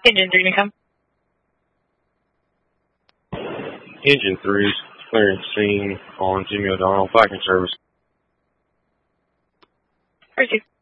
Engine 3 to come. Engine 3's clearance scene on Jimmy O'Donnell, Viking service. Where's you?